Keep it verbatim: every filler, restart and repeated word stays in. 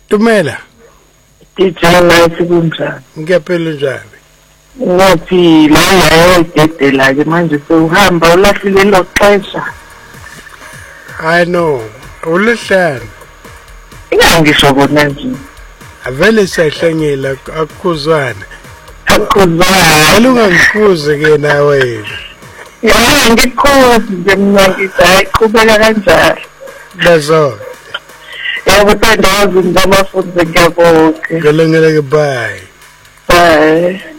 Tumela. Ngijala sikunjani? Ngiyaphila njani? Ngathi la yayo idedela ke manje sewuhamba ulahlile lo xesha. I know. Ulihlani. Ingangisho bona nje. Avele siyahlengela akuzwana. Akuzwana. Alungangikuze ke nawe. Ya ngikhozi nje mina ngithi ayiqhubeka kanjalo. Bazo. Yebo, thandaza ngamafundi ngiyabonga. Ngelengele ke bye. Bye.